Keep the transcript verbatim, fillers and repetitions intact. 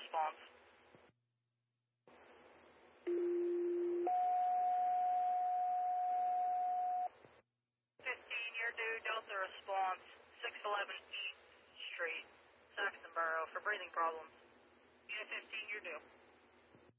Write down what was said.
response. fifteen, you're due Delta response, six eleven East Street, Saxon Borough, for breathing problems. Unit fifteen, you're due.